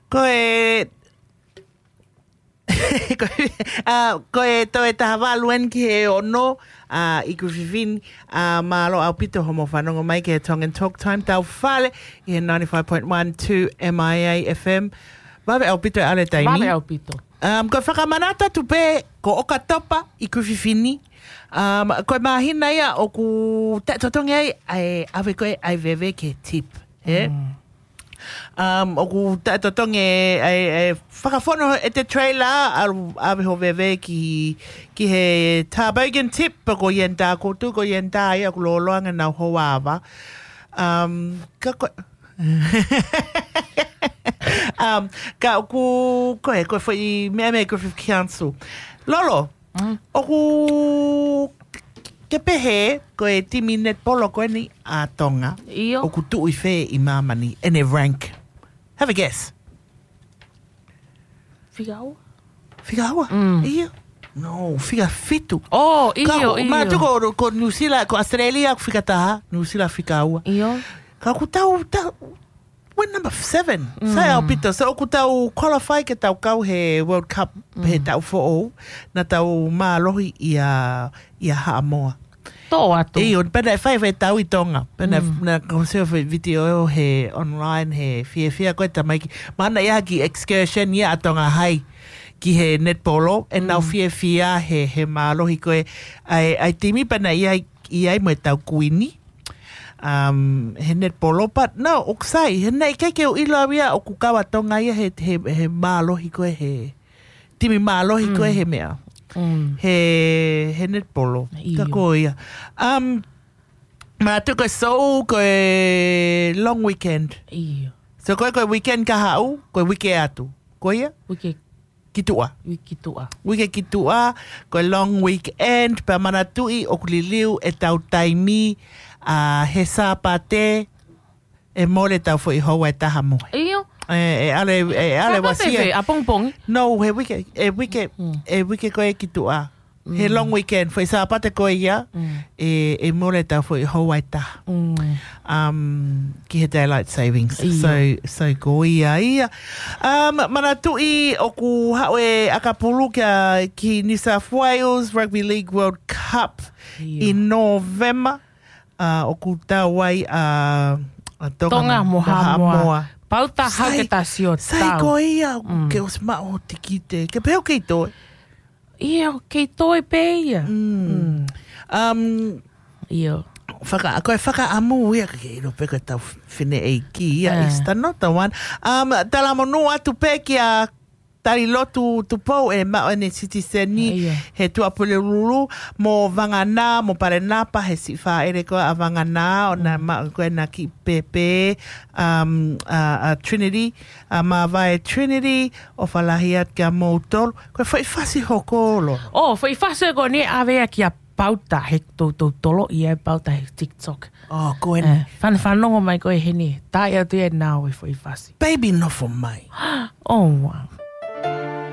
Koe toe tahavaluen ki he ono I kuwhiwhini malo au pito homo whanongo mai ki he Tongue and Talk Time tau whale I he 95.12 MIA FM. Wawe au pito e ale taimi. Wawe au pito. Koe whakamanata tupe ko oka topa I kuwhiwhini. Koe mahina ia o ku totongi ai awe koe ai vewe ke tip. O ku totongi ai whakafono e te trailer awe ho vewe ki he Tarbogan tip pa ko yenta ko tu ko yenta ia ku loloanga na hoawa. Ka koe ka ku koe foi me Griffith Council. Lolo. O ku ke pehe koe timi netpolo koe ni a tonga. Iyo. O ku tui whe I mamani ene rank. Have a guess. Whigaua? Whigaua? Iyo. No, whiga fitu. Oh, iyo. Ma tuko ko New Zealand, ko Australia, ko whigataha. New Zealand whigaua. Iyo. Ka ku tau we're number 7. Sai au pito. So ku tau qualify ke tau kau he World Cup he tau fo'o. Na tau mālohi ia Haamoa. Tō atu. Iyo, pena e whai tau I tonga. Pena na konseo video he online he fia koe ta mai ki. Mana ia ki excursion ia atonga hai ki he netpolo. E nau fia he mālohi koe. Ai timi pena ia mo tau kuini. He netpolo, but no, oksai, he nei keke o ilo awia o kukawa tonga ia he mālohi koe he, timi mālohi koe he mea. He netpolo, ka koe ia. Ma tuko so koe long weekend. Iyo. So koe weekend ka hau, koe wike atu. Koe ia? Wike Kitua. Wike kitua, koe long weekend, pa manatui o kuliliu e tau taimi, he sāpate e mole tau fo I hoa e taha moe. Iyo. E ale wasia. A pongpong? No, he wike koe ki tua. He long weekend, fo I sāpate koe ia, e mole tau fo I hoa e taha. Ki he daylight savings. So ko ia. Mana tui o ku haue akapulu ki New South Wales Rugby League World Cup in November. O ku tawai Tonga moha. Pauta haketa sio tau. Sai ko ia ke os mao tikite. Ke peo kei toi? Ia, kei toi pe ia. Ia. Whaka amu ia ke iro peka tau whine e ki ia istano tawan. Tala monu atu pe ki a tari lotu tupou e mao ene sitiseni he tuapule lulu mo vangana mo parenapa he si wha ere koa a vangana o na mao koe na ki pepe Trinity ma vai Trinity o whalahiat kia moutol koe whaifasi hokolo whaifasi ko ni awea ki a pauta he tolo ia pauta he TikTok koe ni whanongo mai koe heni tai atu e nao e whaifasi baby no for mai wow